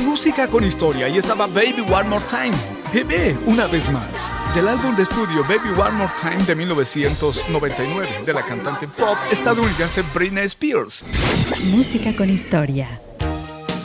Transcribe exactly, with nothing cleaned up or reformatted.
Música con historia, y estaba Baby One More Time, Bebé una vez más, del álbum de estudio Baby One More Time de mil novecientos noventa y nueve de la cantante pop estadounidense Britney Spears. Música con historia.